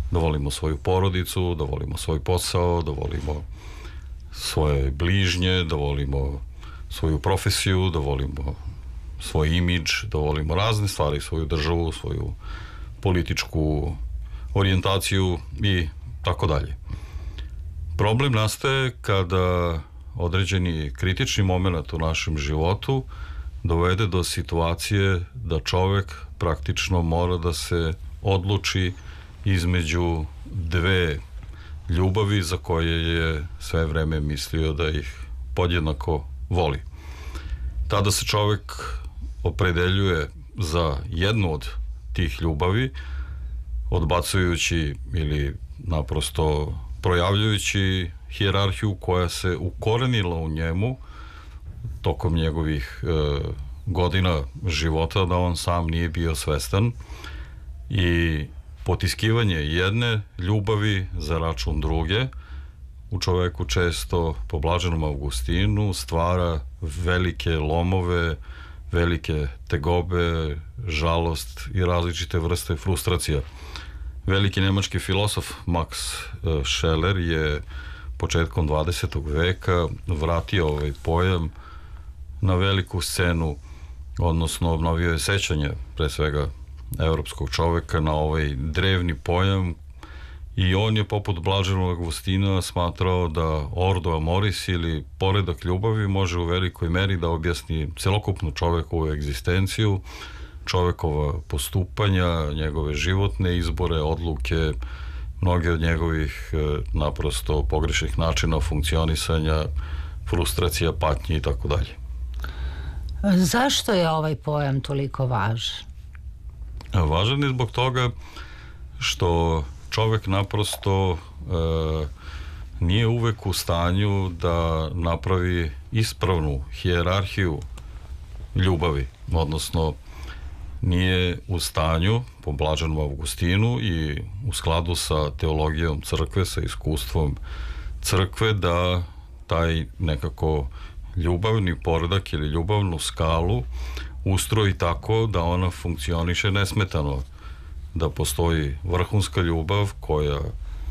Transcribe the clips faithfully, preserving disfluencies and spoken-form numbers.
da volimo svoju porodicu, da volimo svoj posao, da volimo svoje bližnje, da volimo svoju profesiju, da volimo svoj imidž, da volimo razne stvari, svoju državu, svoju političku orijentaciju i tako dalje. Problem nastaje kada određeni kritični moment u našem životu dovede do situacije da čovek praktično mora da se odluči između dve ljubavi za koje je sve vreme mislio da ih podjednako voli. Tada se čovek opredeljuje za jednu od tih ljubavi, odbacujući ili naprosto projavljujući hijerarhiju koja se ukorenila u njemu tokom njegovih e, godina života, da on sam nije bio svestan, i potiskivanje jedne ljubavi za račun druge u čoveku često, po Blaženom Augustinu, stvara velike lomove, velike tegobe, žalost i različite vrste frustracija. Veliki nemački filosof Max Scheler je početkom dvadesetog veka vratio ovaj pojam na veliku scenu, odnosno obnovio je sećanje pre svega evropskog čoveka na ovaj drevni pojam, i on je poput Blaženog Augustina smatrao da ordo amoris ili poredak ljubavi može u velikoj meri da objasni celokupnu čovekovu egzistenciju, čovekova postupanja, njegove životne izbore, odluke, mnoge od njegovih naprosto pogrešnih načina funkcionisanja, frustracija, patnje i tako dalje. Zašto je ovaj pojam toliko važan? Važan je zbog toga što čovek naprosto e, nije uvek u stanju da napravi ispravnu hijerarhiju ljubavi, odnosno nije u stanju, po Blaženom Augustinu i u skladu sa teologijom crkve, sa iskustvom crkve, da taj nekako ljubavni poredak ili ljubavnu skalu ustroji tako da ona funkcioniše nesmetano, da postoji vrhunska ljubav koja,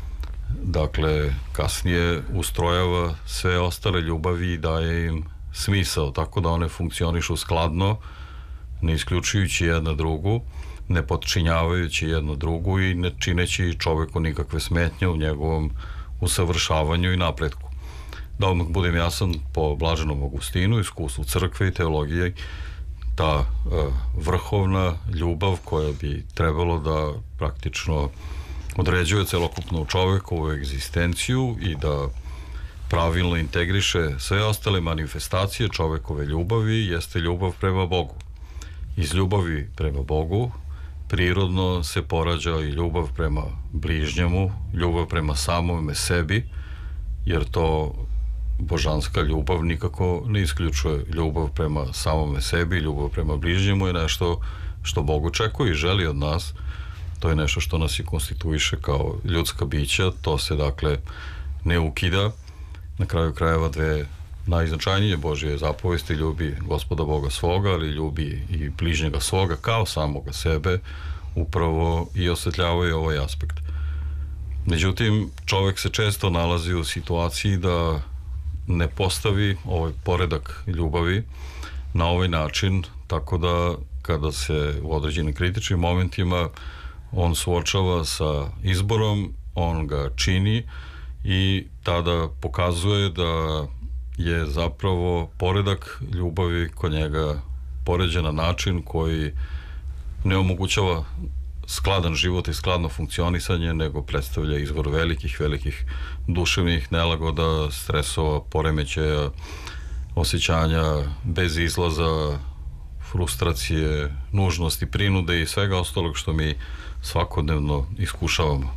dakle, kasnije ustrojava sve ostale ljubavi i daje im smisao, tako da one funkcionišu skladno, ne isključujući jedna drugu, ne potčinjavajući jedna drugu i ne čineći čoveku nikakve smetnje u njegovom usavršavanju i napretku. Da odmah budem jasan, po Blaženom Augustinu, iskustvu crkve i teologije, ta uh, vrhovna ljubav koja bi trebalo da praktično određuje celokupnu čovekovu egzistenciju i da pravilno integriše sve ostale manifestacije čovekove ljubavi, jeste ljubav prema Bogu. Iz ljubavi prema Bogu prirodno se porađa i ljubav prema bližnjemu, ljubav prema samome sebi, jer to božanska ljubav nikako ne isključuje. Ljubav prema samome sebi, ljubav prema bližnjemu je nešto što Bog očekuje i želi od nas. To je nešto što nas i konstituiše kao ljudska bića. To se, dakle, ne ukida. Na kraju krajeva dve najznačajnije Božje zapovesti: ljubi Gospoda Boga svoga, ali ljubi i bližnjega svoga kao samoga sebe, upravo i osvetljavaju ovaj aspekt. Međutim, čovek se često nalazi u situaciji da ne postavi ovaj poredak ljubavi na ovaj način, tako da kada se u određenim kritičnim momentima on suočava sa izborom, on ga čini i tada pokazuje da je zapravo poredak ljubavi kod njega poređen na način koji ne omogućava skladan život i skladno funkcionisanje, nego predstavlja izvor velikih, velikih duševnih nelagoda, stresova, poremećaja, osjećanja bez izlaza, frustracije, nužnosti, prinude i svega ostalog što mi svakodnevno iskušavamo.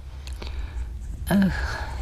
Uh,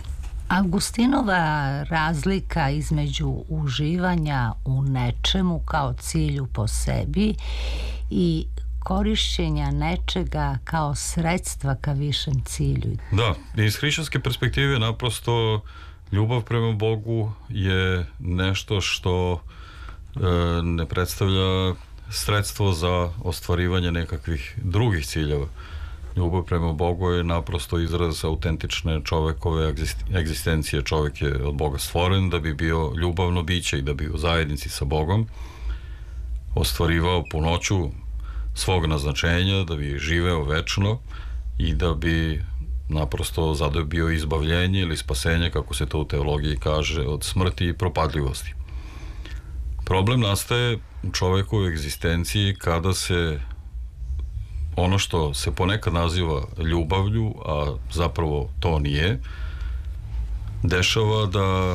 Augustinova razlika između uživanja u nečemu kao cilju po sebi i korišćenja nečega kao sredstva ka višem cilju. Da, iz hrišćanske perspektive naprosto ljubav prema Bogu je nešto što e, ne predstavlja sredstvo za ostvarivanje nekakvih drugih ciljeva. Ljubav prema Bogu je naprosto izraz autentične čovekove egzistencije. Čovek je od Boga stvoren da bi bio ljubavno biće i da bi u zajednici sa Bogom ostvarivao punoću svog naznačenja, da bi živeo večno i da bi naprosto zadobio izbavljenje ili spasenje, kako se to u teologiji kaže, od smrti i propadljivosti. Problem nastaje u čovekovoj egzistenciji kada se ono što se ponekad naziva ljubavlju, a zapravo to nije, dešava da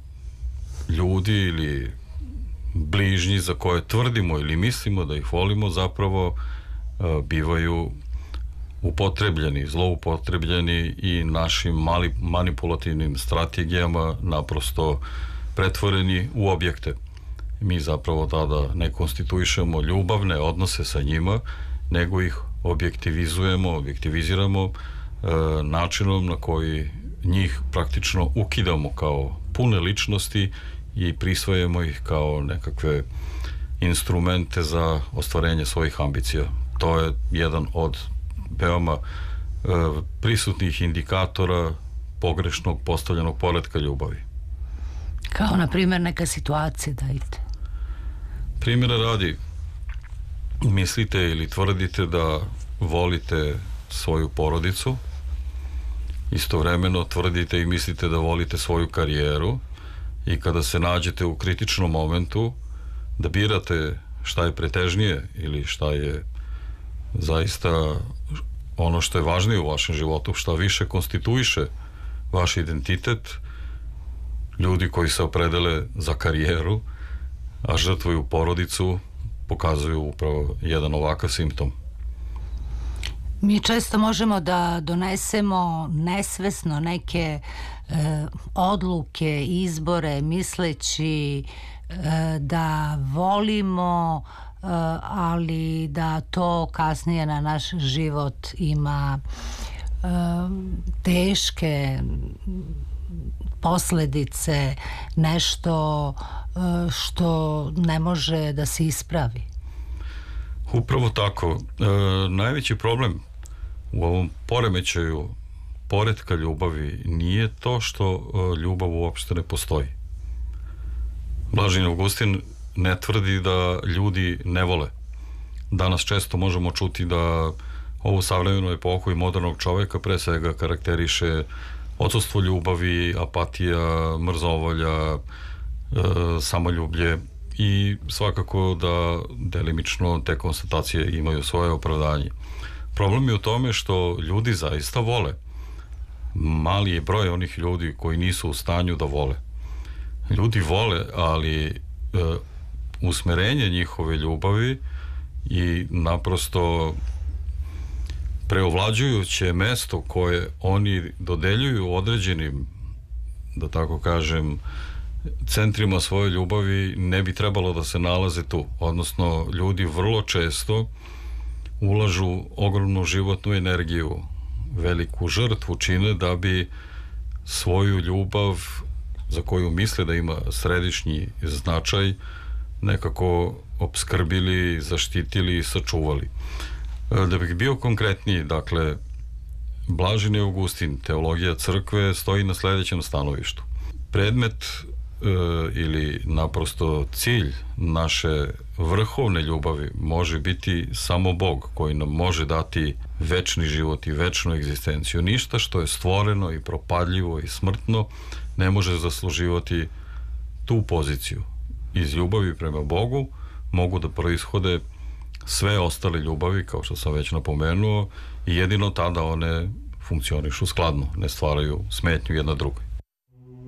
ljudi ili bližnji za koje tvrdimo ili mislimo da ih volimo zapravo bivaju upotrebljeni, zloupotrebljeni i našim mali, manipulativnim strategijama naprosto pretvoreni u objekte. Mi zapravo tada ne konstituišemo ljubavne odnose sa njima, nego ih objektivizujemo, objektiviziramo e, načinom na koji njih praktično ukidamo kao pune ličnosti i prisvajamo ih kao nekakve instrumente za ostvarenje svojih ambicija. To je jedan od veoma e, prisutnih indikatora pogrešnog postavljenog poretka ljubavi. Kao, na primjer, neka situacija, dajte. Primjera radi, mislite ili tvrdite da volite svoju porodicu, istovremeno tvrdite i mislite da volite svoju karijeru i kada se nađete u kritičnom momentu da birate šta je pretežnije ili šta je zaista ono što je važnije u vašem životu, šta više konstituiše vaš identitet, ljudi koji se opredele za karijeru, a žrtvuju porodicu, pokazuju upravo jedan ovakav simptom. Mi često možemo da donesemo nesvesno neke e, odluke, izbore, misleći e, da volimo, e, ali da to kasnije na naš život ima e, teške posledice, nešto e, što ne može da se ispravi. Upravo tako. E, najveći problem u ovom poremećaju poretka ljubavi nije to što e, ljubav uopšte ne postoji. Blaženi Augustin ne tvrdi da ljudi ne vole. Danas često možemo čuti da ovu savremenu epohu i modernog čoveka pre svega karakteriše odsustvo ljubavi, apatija, mrzovolja, e, samoljublje i svakako da delimično te konstatacije imaju svoje opravdanje. Problem je u tome što ljudi zaista vole. Mali je broj onih ljudi koji nisu u stanju da vole. Ljudi vole, ali e, usmerenje njihove ljubavi i naprosto preovlađujuće mesto koje oni dodeljuju određenim, da tako kažem, centrima svoje ljubavi ne bi trebalo da se nalaze tu. Odnosno, ljudi vrlo često ulažu ogromnu životnu energiju, veliku žrtvu čine da bi svoju ljubav, za koju misle da ima središnji značaj, nekako opskrbili, zaštitili i sačuvali. Da bih bio konkretniji, dakle, Blaženi Augustin, teologija crkve, stoji na sledećem stanovištu. Predmet e, ili naprosto cilj naše vrhovne ljubavi može biti samo Bog, koji nam može dati večni život i večnu egzistenciju. Ništa što je stvoreno i propadljivo i smrtno ne može zasluživati tu poziciju. Iz ljubavi prema Bogu mogu da proishode sve ostale ljubavi, kao što sam već napomenuo, i jedino tada one funkcionišu skladno, ne stvaraju smetnju jedna drugoj.